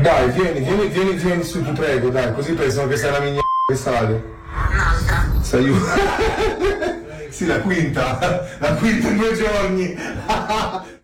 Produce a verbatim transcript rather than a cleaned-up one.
Dai, vieni, vieni, vieni, vieni su, ti prego, dai, così pensano che sei una migna d'estate. Un'altra. Sei Sì, la quinta, la quinta in due giorni.